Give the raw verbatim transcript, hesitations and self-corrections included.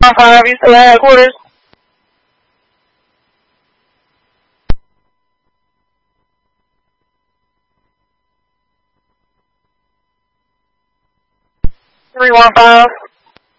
five, you still at headquarters? three one five.